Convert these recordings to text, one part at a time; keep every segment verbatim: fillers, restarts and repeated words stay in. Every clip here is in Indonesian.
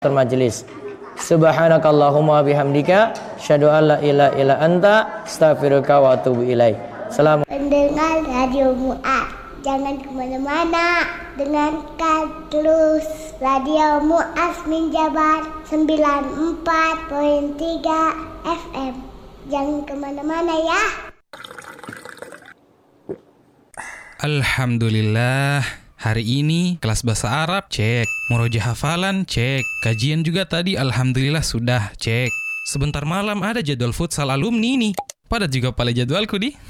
Majelis. Subhanakallahumma bihamdika asyhadu an la ilaha illa anta astaghfiruka wa atubu ilaik. Salam. Pendengar Radio Mu'ad, jangan kemana-mana, dengarkan terus Radio Mu'ad Minjabar sembilan puluh empat koma tiga F M. Jangan kemana-mana ya. Alhamdulillah. Hari ini kelas bahasa Arab, cek. Murojaah hafalan, cek. Kajian juga tadi, alhamdulillah sudah, cek. Sebentar malam ada jadwal futsal alumni nih. Pada juga pale jadwalku di.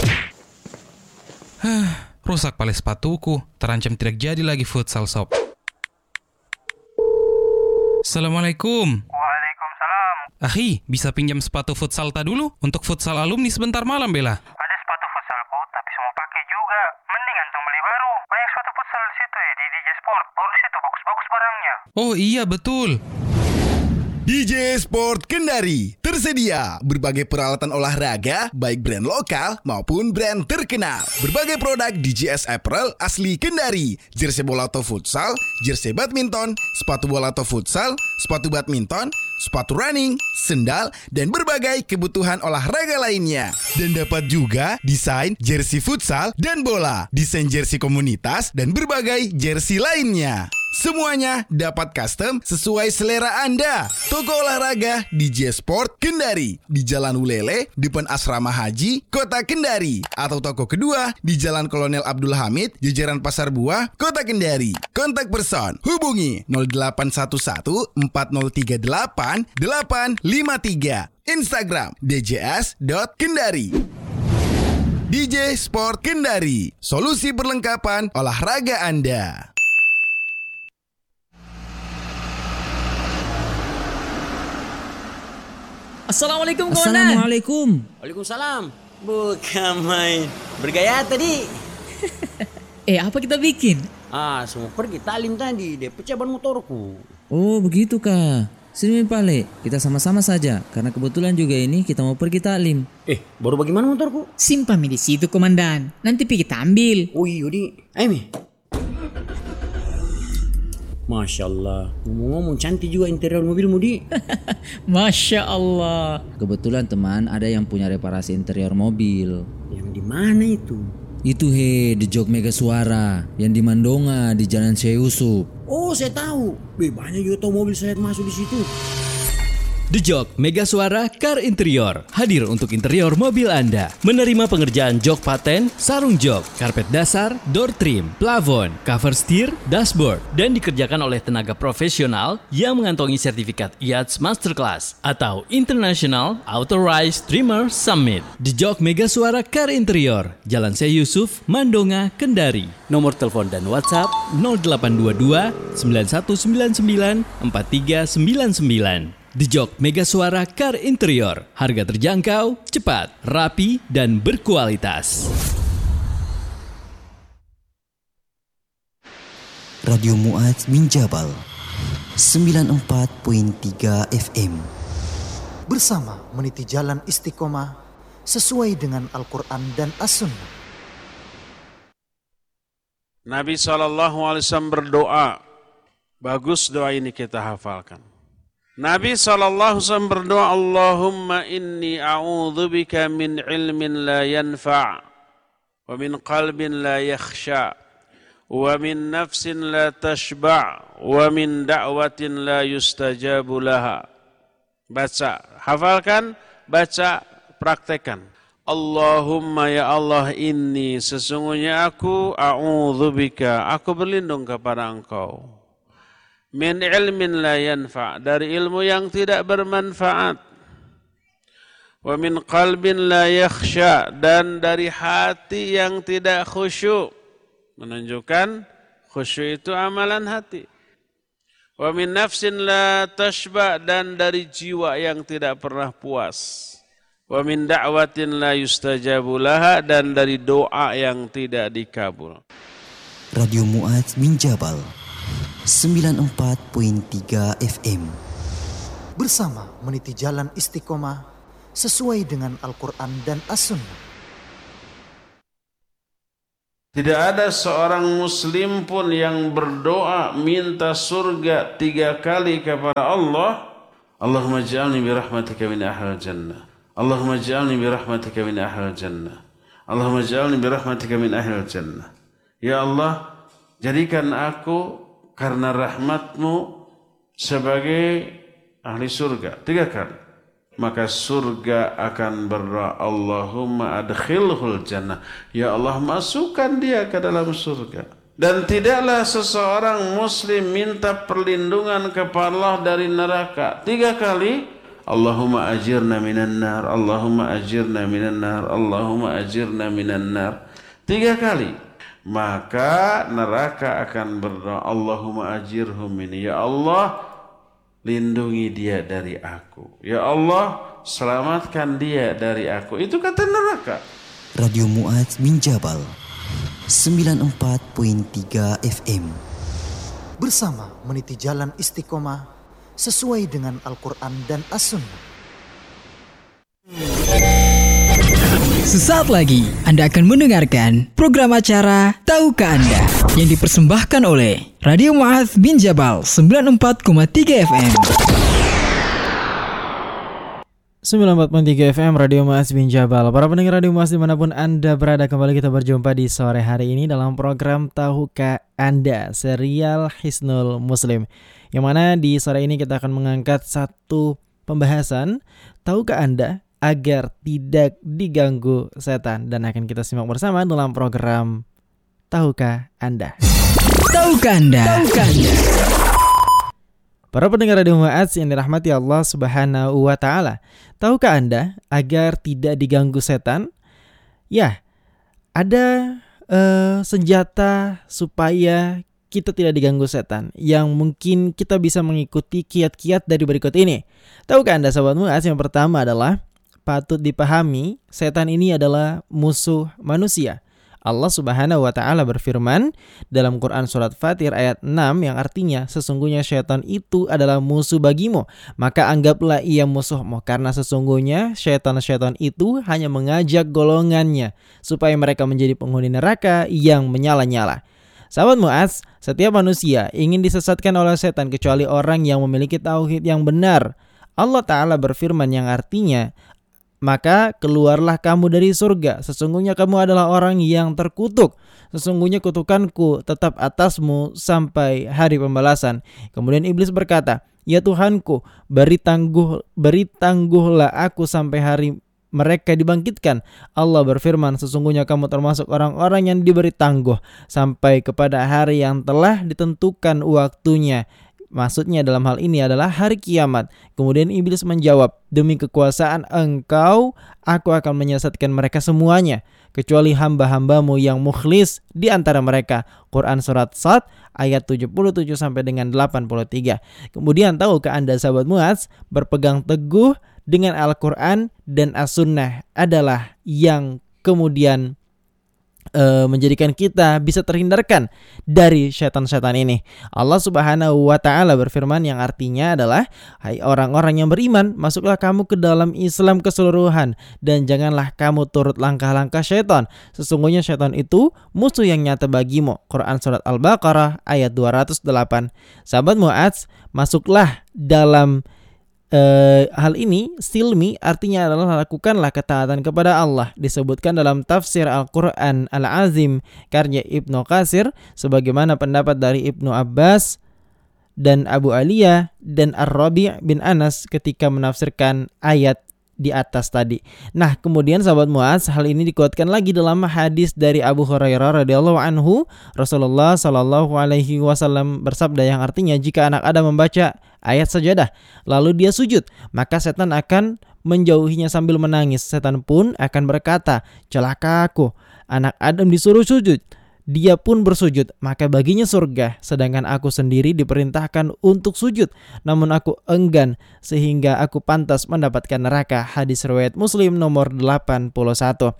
Rusak pale sepatuku, terancam tidak jadi lagi futsal sob. Assalamualaikum. Waalaikumsalam. Akhi, bisa pinjam sepatu futsal ta dulu untuk futsal alumni sebentar malam bela? Ada sepatu futsalku, tapi semua pakai juga. Mending antum beli baru. Banyak sepatu futsal di situ ya, di D J Sport. Baru di situ bagus-bagus barangnya. Oh iya betul. D J Sport Kendari tersedia berbagai peralatan olahraga baik brand lokal maupun brand terkenal. Berbagai produk D J S Apparel asli Kendari, jersey bola atau futsal, jersey badminton, sepatu bola atau futsal, sepatu badminton, sepatu running, sendal, dan berbagai kebutuhan olahraga lainnya. Dan dapat juga desain jersey futsal dan bola, desain jersey komunitas, dan berbagai jersey lainnya. Semuanya dapat custom sesuai selera Anda. Toko olahraga D J Sport Kendari di Jalan Ulele, depan Asrama Haji, Kota Kendari. Atau toko kedua di Jalan Kolonel Abdul Hamid, Jajaran Pasar Buah, Kota Kendari. Kontak person hubungi nol delapan satu satu empat nol tiga delapan delapan lima tiga. Instagram d j s dot kendari. D J Sport Kendari, solusi perlengkapan olahraga Anda. Assalamualaikum kawan. Assalamualaikum. Waalaikumsalam. Bukan main. Bergaya tadi. Eh, apa kita bikin? Ah, semua pergi talim tadi. Dia pecah ban motorku. Oh, begitu kah? Sini Pale, kita sama-sama saja. Karena kebetulan juga ini kita mau pergi taklim. Eh, baru bagaimana motorku? Simpan mi di situ komandan. Nanti pergi kita ambil. Oh iya, di. Ayo mi. Masya Allah, ngomong-ngomong cantik juga interior mobilmu di. Masya Allah. Kebetulan teman ada yang punya reparasi interior mobil. Yang di mana itu? Itu he, di Jog Mega Suara, yang di Mandonga, di Jalan Syekh Yusuf. Oh, saya tahu. Be, banyak juga tahu mobil saya masuk di situ. The Jog Mega Suara Car Interior hadir untuk interior mobil Anda. Menerima pengerjaan jok paten, sarung jok, karpet dasar, door trim, plafon, cover steer, dashboard, dan dikerjakan oleh tenaga profesional yang mengantongi sertifikat I A T S Masterclass atau International Authorized Trimmer Summit. The Jog Mega Suara Car Interior, Jalan Syekh Yusuf, Mandonga, Kendari. Nomor telepon dan WhatsApp nol delapan dua dua sembilan satu sembilan sembilan empat tiga sembilan sembilan. The Jog Mega Suara Car Interior. Harga terjangkau, cepat, rapi, dan berkualitas. Radio Mu'ad Minjabal sembilan puluh empat koma tiga F M. Bersama meniti jalan istiqomah sesuai dengan Al-Quran dan As-Sunnah. Nabi shallallahu alaihi wasallam berdoa. Bagus doa ini kita hafalkan. Nabi shallallahu alaihi wasallam berdoa, Allahumma inni a'udzubika min ilmin la yanfa' wa min qalbin la yakhsha wa min nafsin la tashba' wa min da'watin la yustajabu laha. Baca, hafalkan, baca, praktekkan. Allahumma ya Allah, inni sesungguhnya aku a'udzubika, aku berlindung kepada Engkau. Min ilmin la yanfa', dari ilmu yang tidak bermanfaat. Wa min qalbin la yakhsha, dan dari hati yang tidak khusyuk. Menunjukkan khusyuk itu amalan hati. Wa min nafsin la tashba', dan dari jiwa yang tidak pernah puas. Wa min da'watin la yustajabu laha, dan dari doa yang tidak dikabul. Radio Mu'ad Minjabal sembilan puluh empat koma tiga F M. Bersama meniti jalan istiqomah sesuai dengan Al-Quran dan As-Sunnah. Tidak ada seorang muslim pun yang berdoa minta surga tiga kali kepada Allah. Allahumma ja'alni bi rahmatika min ahlil jannah. Allahumma ja'alni bi rahmatika min ahlil jannah. Allahumma ja'alni bi rahmatika min ahlil jannah. Ya Allah, jadikan aku karena rahmatmu sebagai ahli surga tiga kali. Maka surga akan berdoa, Allahumma adkhilhul jannah. Ya Allah, masukkan dia ke dalam surga. Dan tidaklah seseorang muslim minta perlindungan kepada Allah dari neraka tiga kali. Allahumma ajirna minan nar, Allahumma ajirna minan nar, Allahumma ajirna minan nar. Tiga kali. Maka neraka akan berdoa, Allahumma ajirhum minni. Ya Allah, lindungi dia dari aku. Ya Allah, selamatkan dia dari aku. Itu kata neraka. Radio Mu'adz bin Jabal sembilan puluh empat koma tiga F M. Bersama meniti jalan istiqomah sesuai dengan Al-Quran dan As-Sunnah. Sesaat lagi Anda akan mendengarkan program acara Tahukah Anda yang dipersembahkan oleh Radio Mu'adz bin Jabal sembilan puluh empat koma tiga F M. sembilan puluh empat koma tiga F M Radio Mu'adz bin Jabal. Para pendengar Radio Mu'adz dimanapun Anda berada, kembali kita berjumpa di sore hari ini dalam program Tahukah Anda, serial Hisnul Muslim, yang mana di sore ini kita akan mengangkat satu pembahasan Tahukah Anda agar tidak diganggu setan, dan akan kita simak bersama dalam program Tahukah Anda. Tahukah Anda? Tahukah Anda? Para pendengar Radio Mu'adz yang dirahmati Allah Subhanahu wa taala, tahukah Anda agar tidak diganggu setan? Ya, ada uh, senjata supaya kita tidak diganggu setan yang mungkin kita bisa mengikuti kiat-kiat dari berikut ini. Tahukah Anda sahabat Mu'adz, yang pertama adalah patut dipahami, setan ini adalah musuh manusia. Allah Subhanahu wa taala berfirman dalam Quran surat Fatir ayat enam, yang artinya sesungguhnya syaitan itu adalah musuh bagimu, maka anggaplah ia musuhmu, karena sesungguhnya syaitan-syaitan itu hanya mengajak golongannya supaya mereka menjadi penghuni neraka yang menyala-nyala. Sahabat Mu'adz, setiap manusia ingin disesatkan oleh setan kecuali orang yang memiliki tauhid yang benar. Allah Ta'ala berfirman yang artinya, maka keluarlah kamu dari surga, sesungguhnya kamu adalah orang yang terkutuk, sesungguhnya kutukanku tetap atasmu sampai hari pembalasan. Kemudian iblis berkata, ya Tuhanku, beri tangguh beri tangguhlah aku sampai hari mereka dibangkitkan. Allah berfirman, sesungguhnya kamu termasuk orang-orang yang diberi tangguh sampai kepada hari yang telah ditentukan waktunya. Maksudnya dalam hal ini adalah hari kiamat. Kemudian iblis menjawab, demi kekuasaan engkau, aku akan menyesatkan mereka semuanya, kecuali hamba-hambamu yang mukhlis di antara mereka. Quran surat Sad ayat tujuh puluh tujuh sampai dengan delapan puluh tiga. Kemudian tahukah Anda sahabat Mu'adz, berpegang teguh dengan Al-Quran dan As-Sunnah adalah yang kemudian menjadikan kita bisa terhindarkan dari syaitan-syaitan ini. Allah Subhanahu wa taala berfirman yang artinya adalah, hai orang-orang yang beriman, masuklah kamu ke dalam Islam keseluruhan dan janganlah kamu turut langkah-langkah syaitan. Sesungguhnya syaitan itu musuh yang nyata bagimu. Quran surat Al-Baqarah ayat dua ratus delapan. Sahabat Mu'adz, masuklah dalam Uh, hal ini silmi, artinya adalah lakukanlah ketaatan kepada Allah. Disebutkan dalam tafsir Al-Quran Al-Azim karya Ibnu Katsir, sebagaimana pendapat dari Ibnu Abbas dan Abu Aliyah dan Ar-Rabi' bin Anas ketika menafsirkan ayat di atas tadi. Nah, kemudian sahabat Mu'adz, hal ini dikuatkan lagi dalam hadis dari Abu Hurairah radhiyallahu anhu. Rasulullah sallallahu alaihi wasallam bersabda yang artinya, jika anak Adam membaca ayat sajadah lalu dia sujud, maka setan akan menjauhinya sambil menangis. Setan pun akan berkata, celaka aku, anak Adam disuruh sujud, dia pun bersujud, maka baginya surga, sedangkan aku sendiri diperintahkan untuk sujud, namun aku enggan sehingga aku pantas mendapatkan neraka. Hadis riwayat Muslim nomor delapan puluh satu.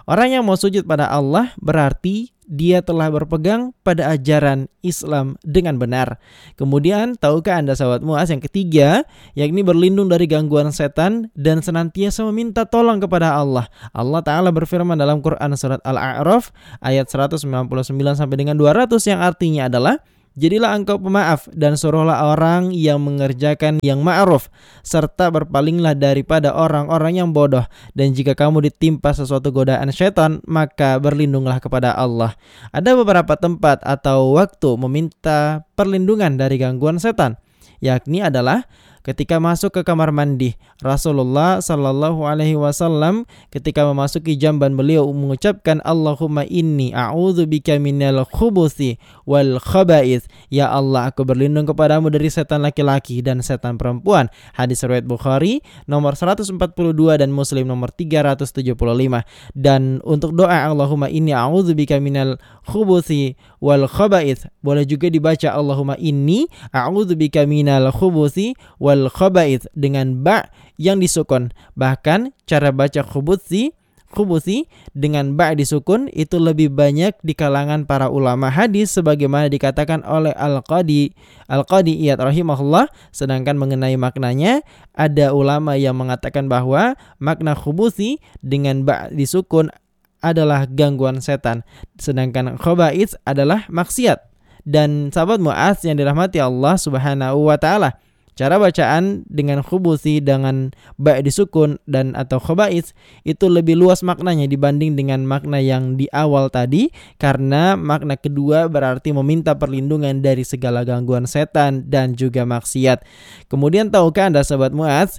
Orang yang mau sujud pada Allah berarti dia telah berpegang pada ajaran Islam dengan benar. Kemudian, tahukah Anda sahabat Muaz yang ketiga, yakni berlindung dari gangguan setan dan senantiasa meminta tolong kepada Allah. Allah Ta'ala berfirman dalam Quran surat Al-A'raf ayat seratus sembilan puluh sembilan sampai dengan dua ratus yang artinya adalah, jadilah engkau pemaaf dan suruhlah orang yang mengerjakan yang ma'ruf, serta berpalinglah daripada orang-orang yang bodoh. Dan jika kamu ditimpa sesuatu godaan syaitan, maka berlindunglah kepada Allah. Ada beberapa tempat atau waktu meminta perlindungan dari gangguan setan, yakni adalah ketika masuk ke kamar mandi. Rasulullah Sallallahu Alaihi Wasallam ketika memasuki jamban beliau mengucapkan, Allahumma inni a'udzubika minal khubuthi wal khaba'ith. Ya Allah, aku berlindung kepadamu dari setan laki-laki dan setan perempuan. Hadis riwayat Bukhari nomor seratus empat puluh dua dan Muslim nomor tiga ratus tujuh puluh lima. Dan untuk doa Allahumma inni a'udzubika minal khubuthi wal khaba'ith boleh juga dibaca Allahumma inni a'udzubika minal khubuthi wal khaba'ith dengan ba yang disukun. Bahkan cara baca khubuthi khubuthi dengan ba disukun itu lebih banyak di kalangan para ulama hadis sebagaimana dikatakan oleh Al-Qadi Al-Qadi Iyad rahimahullah. Sedangkan mengenai maknanya, ada ulama yang mengatakan bahwa makna khubuthi dengan ba disukun adalah gangguan setan, sedangkan khaba'ith adalah maksiat. Dan sahabat Muaz yang dirahmati Allah Subhanahu wa taala, cara bacaan dengan khubuthi dengan ba disukun dan atau khaba'ith itu lebih luas maknanya dibanding dengan makna yang di awal tadi, karena makna kedua berarti meminta perlindungan dari segala gangguan setan dan juga maksiat. Kemudian tahukah Anda sahabat Muaz,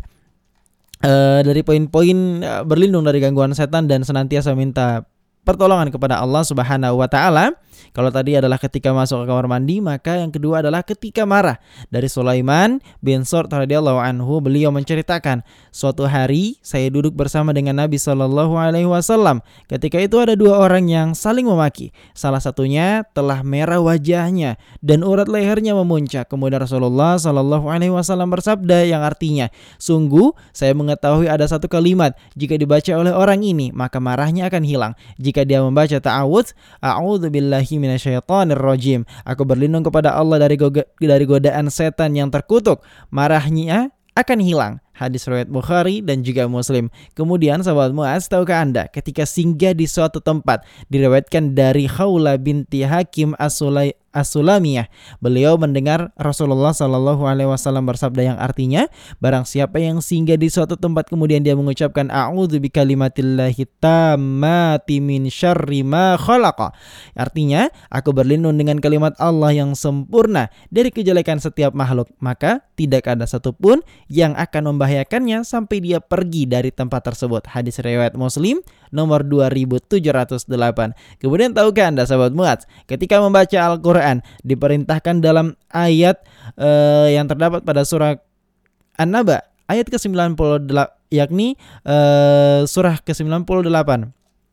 Uh, dari poin-poin uh, berlindung dari gangguan setan dan senantiasa minta pertolongan kepada Allah Subhanahu wa taala. Kalau tadi adalah ketika masuk ke kamar mandi, maka yang kedua adalah ketika marah. Dari Sulaiman bin Surd radhiyallahu anhu, beliau menceritakan, suatu hari saya duduk bersama dengan Nabi sallallahu alaihi wasallam. Ketika itu ada dua orang yang saling memaki. Salah satunya telah merah wajahnya dan urat lehernya memuncak. Kemudian Rasulullah sallallahu alaihi wasallam bersabda yang artinya, sungguh saya mengetahui ada satu kalimat jika dibaca oleh orang ini maka marahnya akan hilang. Jika dia membaca ta'awudz, a'udzubillahi minasyaitonir rajim, aku berlindung kepada Allah dari go- dari godaan setan yang terkutuk, marahnya akan hilang. Hadis riwayat Bukhari dan juga Muslim. Kemudian sahabat Muaz, tahukah Anda ketika singgah di suatu tempat, diriwayatkan dari Khawla binti Hakim As-Sulai As-Sulamiyah, beliau mendengar Rasulullah Sallallahu Alaihi Wasallam bersabda yang artinya, barang siapa yang singgah di suatu tempat kemudian dia mengucapkan a'udzu bikalimatillahi tammati min syarri ma khalaqa, artinya aku berlindung dengan kalimat Allah yang sempurna dari kejelekan setiap makhluk, maka tidak ada satupun yang akan membahayakannya sampai dia pergi dari tempat tersebut. Hadis riwayat Muslim nomor dua ribu tujuh ratus delapan. Kemudian tahukah Anda sahabat Muaz, ketika membaca Al-Quran diperintahkan dalam ayat uh, yang terdapat pada surah An-Naba ayat ke sembilan puluh delapan, yakni uh, surah ke sembilan puluh delapan.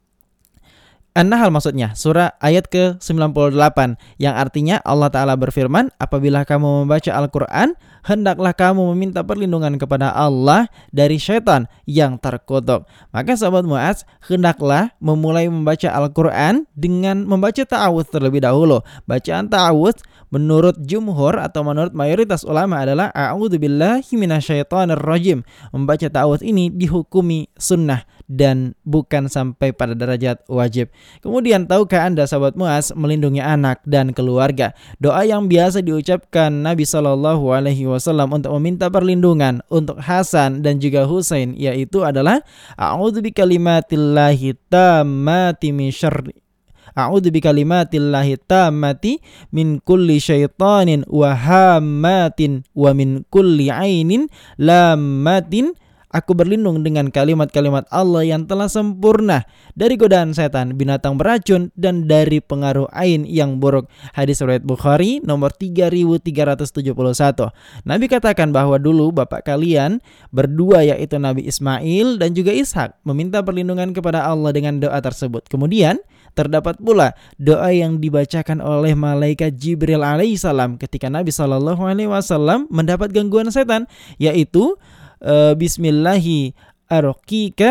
An-Nahl maksudnya, surah ayat ke sembilan puluh delapan, yang artinya Allah Ta'ala berfirman, apabila kamu membaca Al-Quran, hendaklah kamu meminta perlindungan kepada Allah dari syaitan yang terkutuk. Maka sahabat Muaz, hendaklah memulai membaca Al-Quran dengan membaca ta'awudz terlebih dahulu. Bacaan ta'awudz menurut jumhur atau menurut mayoritas ulama adalah a'udzubillahi minasyaitonir rajim. Membaca ta'awudz ini dihukumi sunnah dan bukan sampai pada derajat wajib. Kemudian tahukah Anda sahabat Muaz, melindungi anak dan keluarga? Doa yang biasa diucapkan Nabi Shallallahu Alaihi Wasallam untuk meminta perlindungan untuk Hasan dan juga Husain, yaitu adalah a'udzu bikalimatillahi tammati min syarri A'udzu bikalimatillahi tammati min kulli syaitanin wa hammatin wa min kulli ainin lammatin. Aku berlindung dengan kalimat-kalimat Allah yang telah sempurna dari godaan setan, binatang beracun, dan dari pengaruh ain yang buruk. Hadis riwayat Bukhari nomor tiga ribu tiga ratus tujuh puluh satu. Nabi katakan bahwa dulu bapak kalian berdua, yaitu Nabi Ismail dan juga Ishak, meminta perlindungan kepada Allah dengan doa tersebut. Kemudian terdapat pula doa yang dibacakan oleh malaikat Jibril alaihissalam ketika Nabi Shallallahu alaihi wasallam mendapat gangguan setan, yaitu Uh, Bismillahi arqika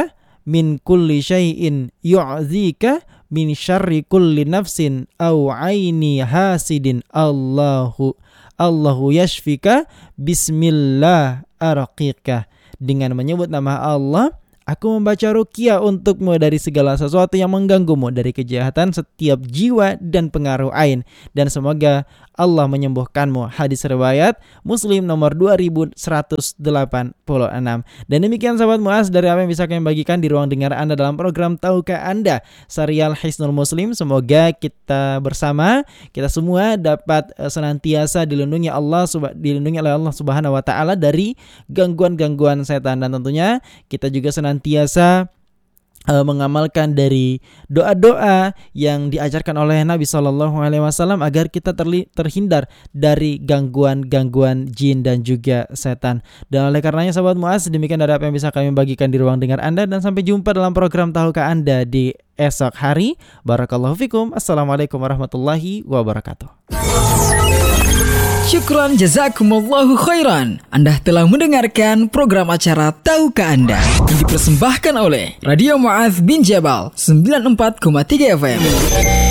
min kulli syai'in yu'dzika min syarri kulli nafsin aw aini hasidin Allahu Allahu yashfika bismillah arqika. Dengan menyebut nama Allah, aku membaca ruqyah untukmu dari segala sesuatu yang mengganggumu, dari kejahatan setiap jiwa dan pengaruh ain, dan semoga Allah menyembuhkanmu. Hadis riwayat Muslim nomor dua ribu seratus delapan puluh enam. Dan demikian sahabat Muaz dari apa yang bisa kami bagikan di ruang dengar Anda dalam program Tahukah Anda, serial Hisnul Muslim. Semoga kita bersama, kita semua dapat uh, senantiasa dilindungi Allah dilindungi oleh Allah Subhanahu wa taala dari gangguan-gangguan setan, dan tentunya kita juga senantiasa Uh, mengamalkan dari doa-doa yang diajarkan oleh Nabi Shallallahu Alaihi Wasallam agar kita terli- terhindar dari gangguan-gangguan jin dan juga setan. Dan oleh karenanya sahabat Muaz, demikian dari apa yang bisa kami bagikan di ruang dengar Anda, dan sampai jumpa dalam program Tahukah Anda di esok hari. Barakallahu fikum. Assalamualaikum warahmatullahi wabarakatuh. Syukran jazakumullahu khairan. Anda telah mendengarkan program acara Tahukah Anda yang dipersembahkan oleh Radio Mu'adz bin Jabal sembilan puluh empat koma tiga F M.